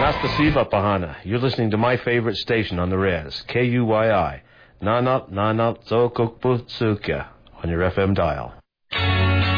Nasta Siva Pahana. You're listening to my favorite station on the res, KUYI. Nanat Nanat Zokukputsuka on your FM dial.